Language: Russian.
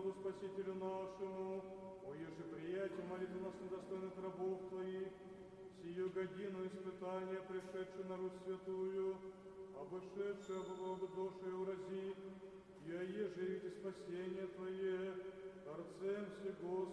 Христу Спасителю нашему, о еже приятие молитву нас недостойных рабов Твоих, сию годину испытания, пришедшую на Русь святую, обошедшую об душе урази, и еже видите спасение Твое, Творцем все Господи.